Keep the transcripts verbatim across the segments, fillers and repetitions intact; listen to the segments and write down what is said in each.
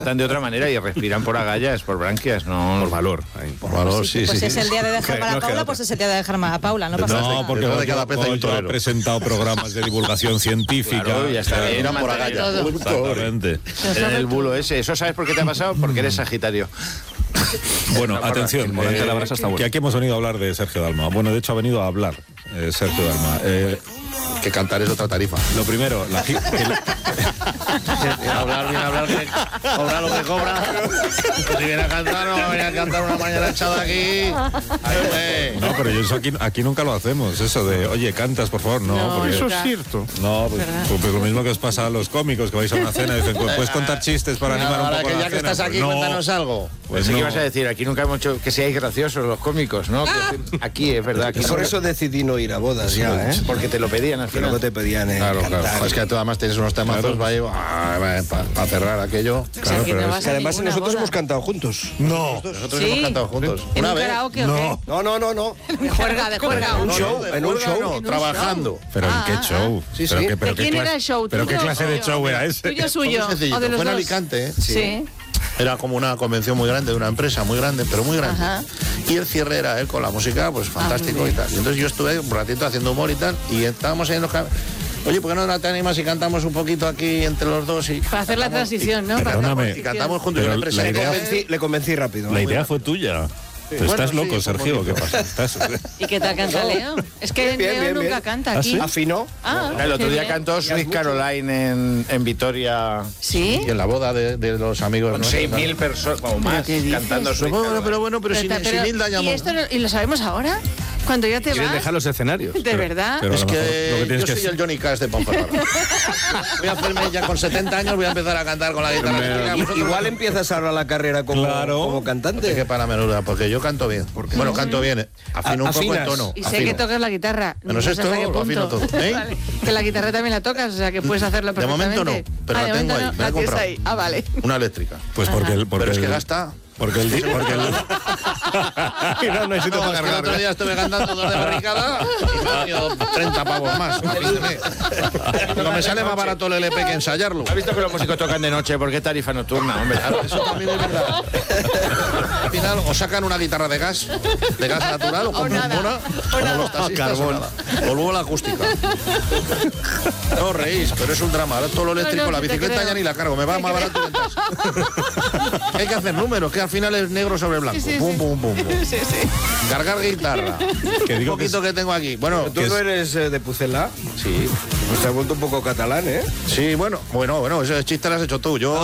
Están de otra manera y respiran por agallas, por branquias, no por valor. Ahí. Por valor, sí, sí. Pues sí, es sí. el día de dejar para No, Paula, pues es el día de dejar a Paula, no pasa nada. No, porque de de cada pez hay un yo he torero. presentado programas de divulgación científica. Claro, ya está bien. Eran por agallas. Exactamente. En el bulo ese. ¿Eso sabes por qué te ha pasado? Porque eres Sagitario. Bueno, La atención, el volante eh, de la brasa está bueno. que aquí hemos venido a hablar de Sergio Dalma. Bueno, de hecho ha venido a hablar eh, Sergio Dalma. Eh, Que cantar es otra tarifa. lo primero, la, gi- que la- hablar, bien hablar, que cobra lo que cobra. Si viene a cantar, no va a venir a cantar una mañana echada aquí. Ay, no, pero yo eso aquí, aquí nunca lo hacemos, eso de, oye, cantas, por favor, no. No, porque, eso es cierto. no, pues, pues lo mismo que os pasa a los cómicos que vais a una cena y dicen, ¿puedes contar chistes para animar un ahora poco que la ya que cena? estás aquí, Pues no, cuéntanos algo. pues Pensé no. que ibas a decir, aquí nunca hemos hecho que seáis graciosos los cómicos, ¿no? Que- aquí es verdad. Aquí Por no- eso decidí no ir a bodas ya, ¿eh? Porque te lo pedían al Que luego final. te pedían eh, Claro, cantar. claro. Es que tú además tienes unos temazos para cerrar aquello. Claro, pero no es- vas Que a además ninguna nosotros boda. hemos cantado juntos. No, Nosotros Sí. hemos cantado juntos. ¿En Una un vez. karaoke o no. No, no, no, no. qué? De juerga, de juerga. Un No, show, no, de en un juerga show. no, En un trabajando. pero ¿en qué Ah, show? sí, ¿Pero sí. qué, pero ¿De qué quién clase- era el show? ¿Pero qué ¿Tuyo clase o de yo? show era ese? ¿Tuyo Fue muy suyo? sencillo. ¿O de los Fue en dos? Alicante, ¿eh? Sí. Era como una convención muy grande de una empresa muy grande, pero muy grande. Ajá. Y el cierre era él con la música, pues fantástico muy y bien. tal. Y entonces yo estuve un ratito haciendo humor y tal, y estábamos ahí en los cam- Oye, ¿por qué no te animas y cantamos un poquito aquí entre los dos? Y Para hacer la cantamos- transición, ¿no? y Para cantamos- Perdóname, Y cantamos juntos. pero Yo le la presenté- Le idea- convencí, le convencí rápido. La idea fue tuya. Pero Bueno, estás sí, loco, un Sergio, poquito. ¿qué pasa? Estás... ¿Y qué tal canta Leo? Es que Bien, bien, Leo bien, nunca bien. canta ¿Ah, aquí. sí? Afinó. Ah, El otro qué día bien. cantó Sweet Caroline en, en Vitoria. ¿Sí? Y en la boda de, de los amigos. Con nuestros, seis mil personas o más ¿qué dices? cantando Sweet Pero bueno, Caroline. pero bueno, pero, Pero sin, está- sin Hilda ¿Y, llamó. esto lo, ¿Y lo sabemos ahora? Cuando ya te Quieren vas. dejar los escenarios. ¿De verdad? Pero a Es lo que, mejor lo que tienes yo que soy hacer- el Johnny Cash de Ponferrada. Voy a hacerme ya con setenta años, voy a empezar a cantar con la guitarra eléctrica. Vosotros- Igual empiezas ahora la carrera como, Claro. como No te cantante. quepa la menuda, porque yo canto bien. Bueno, canto bien. eh. Afino A- un poco el afinas. tono. Y sé afino. que tocas la guitarra. Menos No sé esto, hasta qué lo punto. afino todo, ¿eh? Vale. Que la guitarra también la tocas, o sea que puedes hacerlo De momento perfectamente. no, pero Ah, la de tengo momento ahí, no, la he la tienes comprado. ahí. Ah, vale. Una eléctrica. Pues porque el... Porque Pero es que el- gasta. Porque el... di- Porque el... No, no, es que el otro día estuve cantando dos de barricada y me han ido treinta pavos más. Pero me sale más barato el L P que ensayarlo. ¿Has visto que los músicos tocan de noche? ¿Por qué tarifa nocturna, hombre? Claro, eso también es verdad. Al final o sacan una guitarra de gas, de gas natural, o compran nada. una, como los taxistas, o nada. O luego la acústica. No os reís, pero es un drama. Ahora todo lo eléctrico, No, no, la sí te bicicleta creo. ya ni la cargo, me va Te más creo. barato que ventas. Hay que hacer números, que al final es negro sobre blanco. Sí, sí, pum, sí. pum, pum, pum. Sí, sí. Cargar guitarra. Que digo un que poquito que, tengo aquí. Bueno, Tú no eres eh, de Pucela. sí. Pues te has vuelto un poco catalán, ¿eh? Sí, bueno, bueno, bueno, ese chiste lo has hecho tú. Yo.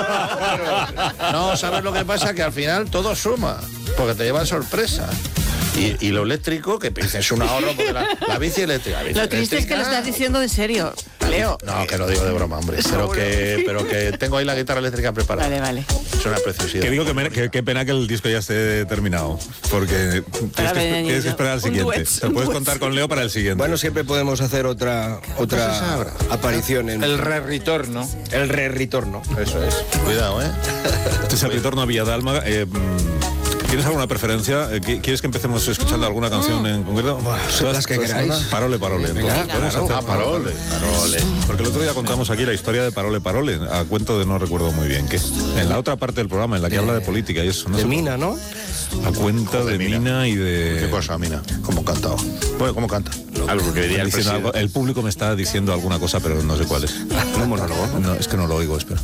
No, ¿sabes lo que pasa? Que al final todo suma, porque te llevan sorpresa. Y, y lo eléctrico, que es un ahorro, porque la, la bici eléctrica. la bici Lo triste es que lo eléctrica- estás diciendo de serio, Leo. No, que lo digo de broma, hombre. Pero que, pero que tengo ahí la guitarra eléctrica preparada. Vale, vale. Es una preciosidad. Que digo que, me- que- qué pena que el disco ya esté terminado, porque tienes que, venir, tienes que esperar al un siguiente. duet, Te un puedes duet. contar con Leo para el siguiente. Bueno, siempre podemos hacer otra otra aparición en El re-retorno. el re retorno. Eso es. Cuidado, ¿eh? Este es el retorno a Villadalma. Eh, mm, ¿Tienes alguna preferencia? Eh, qui- ¿Quieres que empecemos escuchando alguna canción en concreto? ¿Todas- las que todas- queráis. Parole, parole. Venga, Entonces, ¿podemos claro. hacer- Ah, Parole, Parole. Porque el otro día contamos aquí la historia de Parole, parole, a cuento de no recuerdo muy bien qué. En la otra parte del programa, en la que habla de política y eso. No De sé, Mina, ¿no? a cuenta de Mina. Mina y de... ¿Qué cosa, Mina? ¿Cómo cantaba? Bueno, ¿cómo canta? Algo que diría el Diciendo algo- presidente. el público me está diciendo alguna cosa, pero no sé cuál es. ¿Un monólogo? No, es que no lo oigo, espera.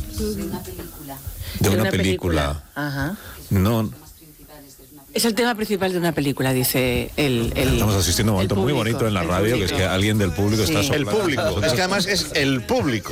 De una película. Ajá. No, Es el tema principal de una película, dice el... el estamos asistiendo a un el momento muy público, bonito en la el radio, que es público. que alguien del público Sí. está El soplando. público. Es que además es el público.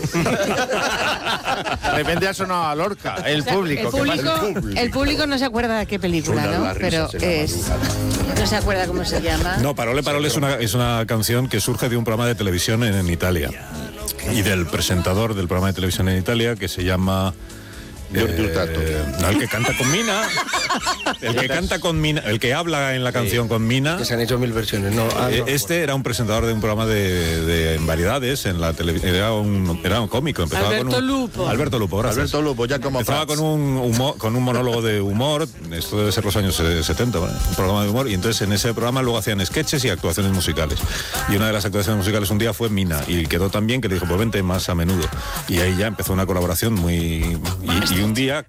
De repente ha sonado a Lorca. El O sea, público. El ¿qué pasa? público, el público no se acuerda de qué película, Suenan ¿no? las Pero risas en la es... No se acuerda cómo se llama. No, Parole, parole es una, es una canción que surge de un programa de televisión en, en Italia. Y del presentador del programa de televisión en Italia, que se llama... Giorgio Hurtado. no, el que canta con Mina. El que canta con Mina, el que habla en la canción con Mina. Que se han hecho mil versiones, ¿no? Ah, Eh, no. Este era un presentador de un programa de, de variedades en la televisión. Era un, era un cómico. Empezaba Alberto con un, Lupo. Alberto Lupo, gracias. Alberto Lupo, ya como Empezaba Prats. con un, humor- con un monólogo de humor, esto debe ser los años eh, setenta, ¿vale? Un programa de humor, y entonces en ese programa luego hacían sketches y actuaciones musicales. Y una de las actuaciones musicales un día fue Mina, y quedó tan bien que le dijo, pues vente más a menudo. Y ahí ya empezó una colaboración muy... Y, y un día